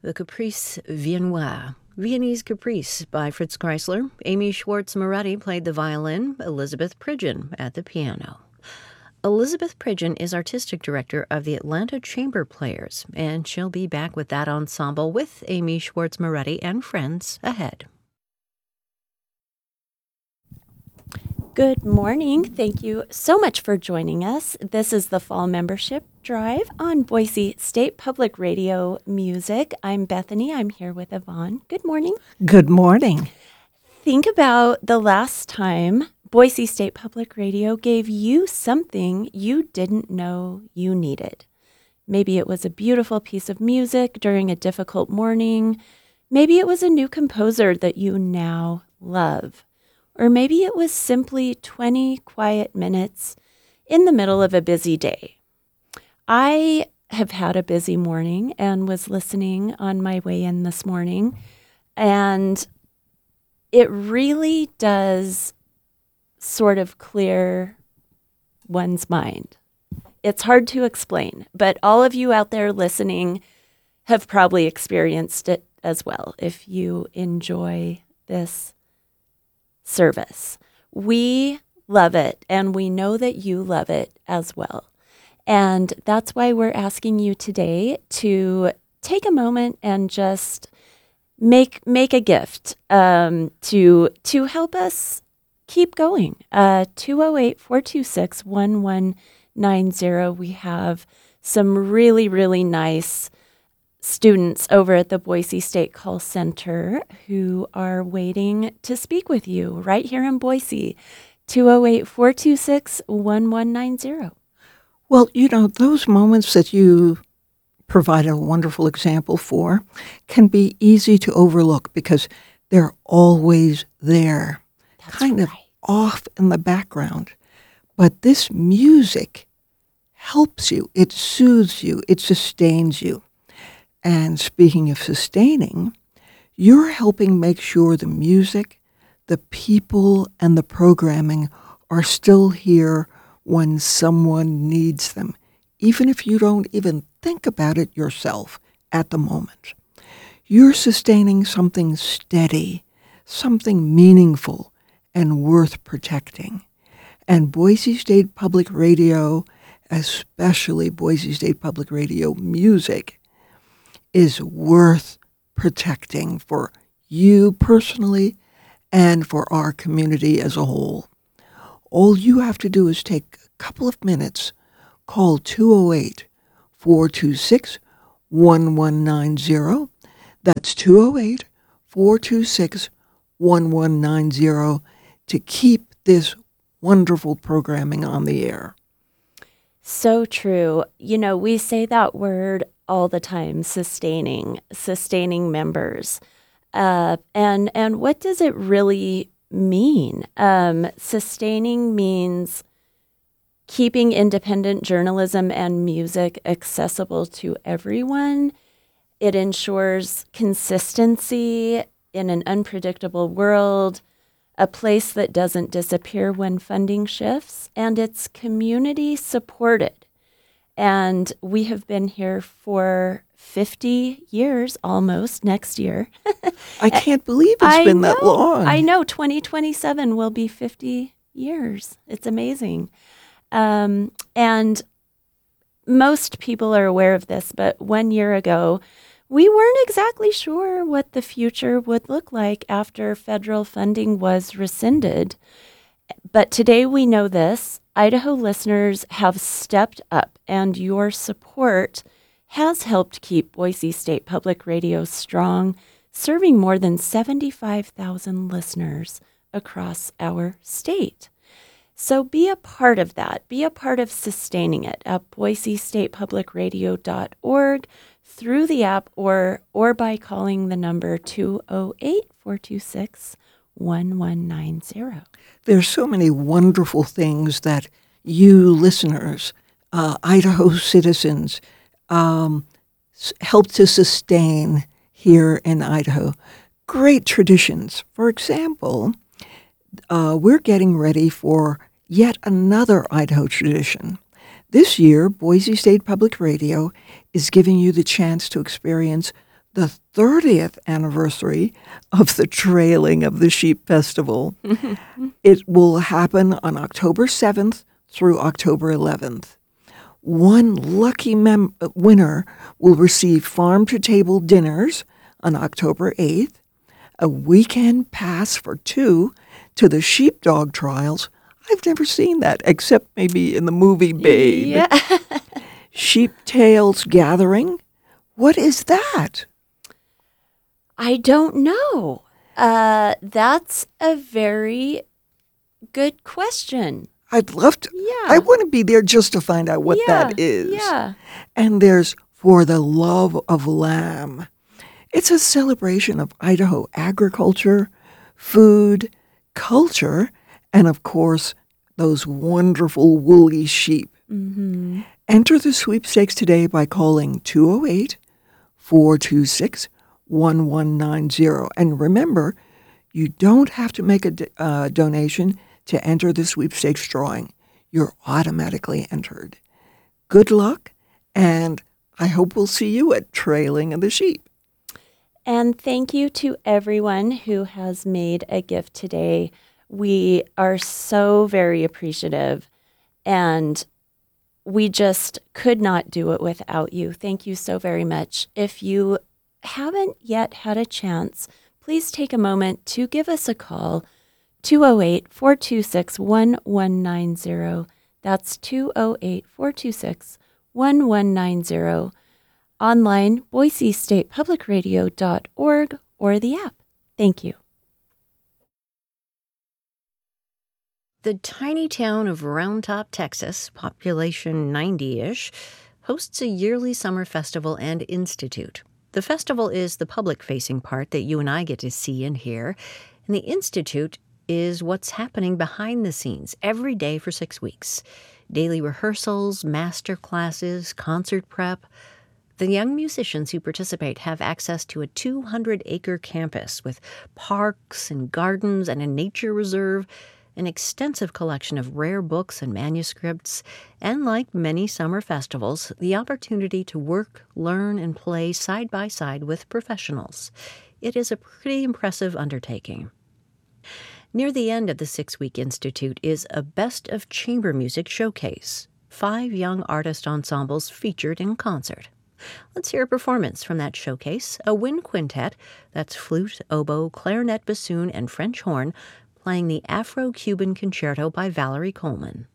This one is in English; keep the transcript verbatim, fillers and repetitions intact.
The Caprice Viennois, Viennese Caprice by Fritz Kreisler. Amy Schwartz Moretti played the violin, Elizabeth Pridgeon at the piano. Elizabeth Pridgeon is artistic director of the Atlanta Chamber Players, and she'll be back with that ensemble with Amy Schwartz Moretti and friends ahead. Good morning. Thank you so much for joining us. This is the Fall Membership Drive on Boise State Public Radio Music. I'm Bethany. I'm here with Yvonne. Good morning. Good morning. Think about the last time Boise State Public Radio gave you something you didn't know you needed. Maybe it was a beautiful piece of music during a difficult morning. Maybe it was a new composer that you now love. Or maybe it was simply twenty quiet minutes in the middle of a busy day. I have had a busy morning and was listening on my way in this morning, and it really does sort of clear one's mind. It's hard to explain, but all of you out there listening have probably experienced it as well if you enjoy this service. We love it, and we know that you love it as well. And that's why we're asking you today to take a moment and just make make a gift um, to to help us keep going. Uh, two oh eight, four two six, one one nine zero. We have some really, really nice students over at the Boise State Call Center who are waiting to speak with you right here in Boise. two oh eight, four two six, one one nine zero. Well, you know, those moments that you provide a wonderful example for can be easy to overlook because they're always there, That's kind right. of off in the background. But this music helps you, it soothes you, it sustains you. And speaking of sustaining, you're helping make sure the music, the people, and the programming are still here when someone needs them, even if you don't even think about it yourself at the moment. You're sustaining something steady, something meaningful, and worth protecting. And Boise State Public Radio, especially Boise State Public Radio music, is worth protecting for you personally and for our community as a whole. All you have to do is take a couple of minutes, call two oh eight, four two six, one one nine zero. That's two oh eight, four two six, one one nine zero to keep this wonderful programming on the air. So true. You know, we say that word all the time, sustaining, sustaining members. Uh, and and what does it really mean? Um, sustaining means keeping independent journalism and music accessible to everyone. It ensures consistency in an unpredictable world, a place that doesn't disappear when funding shifts, and it's community supported. And we have been here for fifty years almost next year. I can't believe it's I been know, that long. I know. twenty twenty-seven will be fifty years. It's amazing. Um, and most people are aware of this, but one year ago, we weren't exactly sure what the future would look like after federal funding was rescinded. But today we know this. Idaho listeners have stepped up, and your support has helped keep Boise State Public Radio strong, serving more than seventy-five thousand listeners across our state. So be a part of that. Be a part of sustaining it at boise state public radio dot org, through the app, or or by calling the number two oh eight, four two six, one one nine zero. There's so many wonderful things that you listeners, uh, Idaho citizens, um, s- help to sustain here in Idaho. Great traditions. For example, uh, we're getting ready for yet another Idaho tradition. This year, Boise State Public Radio is giving you the chance to experience the thirtieth anniversary of the Trailing of the Sheep Festival. It will happen on October seventh through October eleventh. One lucky mem- winner will receive farm-to-table dinners on October eighth, a weekend pass for two to the sheepdog trials. I've never seen that, except maybe in the movie Babe. Yeah. Sheeptails Gathering. What is that? I don't know. Uh, that's a very good question. I'd love to. Yeah. I want to be there just to find out what yeah. that is. Yeah. And there's For the Love of Lamb. It's a celebration of Idaho agriculture, food, culture, and of course, those wonderful woolly sheep. Mm-hmm. Enter the sweepstakes today by calling two oh eight, four two six, one one nine zero. And remember, you don't have to make a do- uh, donation to enter the sweepstakes drawing. You're automatically entered. Good luck, and I hope we'll see you at Trailing of the Sheep. And thank you to everyone who has made a gift today. We are so very appreciative, and we just could not do it without you. Thank you so very much. If you haven't yet had a chance, please take a moment to give us a call, two oh eight, four two six, one one nine zero. That's two oh eight, four two six, one one nine zero. Online, Boise State Public Radio dot org or the app. Thank you. The tiny town of Round Top, Texas, population ninety-ish, hosts a yearly summer festival and institute. The festival is the public-facing part that you and I get to see and hear, and the institute is what's happening behind the scenes every day for six weeks. Daily rehearsals, master classes, concert prep. The young musicians who participate have access to a two hundred acre campus with parks and gardens and a nature reserve, an extensive collection of rare books and manuscripts, and like many summer festivals, the opportunity to work, learn, and play side by side with professionals. It is a pretty impressive undertaking. Near the end of the six-week institute is a Best of Chamber Music showcase. Five young artist ensembles featured in concert. Let's hear a performance from that showcase, a wind quintet, that's flute, oboe, clarinet, bassoon, and French horn, playing the Afro-Cuban Concerto by Valerie Coleman.